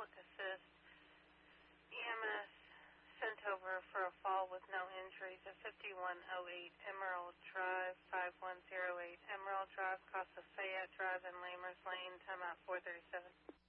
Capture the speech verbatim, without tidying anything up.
hydraulic assist. E M S sent over for a fall with no injuries at fifty-one oh eight Emerald Drive, five one oh eight Emerald Drive, Casa Fayette Drive, and Lamers Lane, timeout four thirty-seven.